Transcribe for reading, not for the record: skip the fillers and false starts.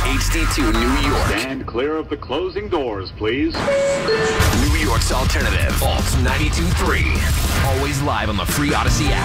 HD2 New York. Stand clear of the closing doors, please. New York's alternative. Alt 92.3. Always live on the free Odyssey app.